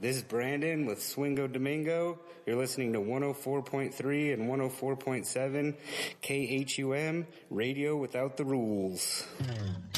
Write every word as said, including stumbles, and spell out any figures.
This is Brandon with Swingo Domingo. You're listening to one oh four point three and one oh four point seven K H U M, Radio Without the Rules.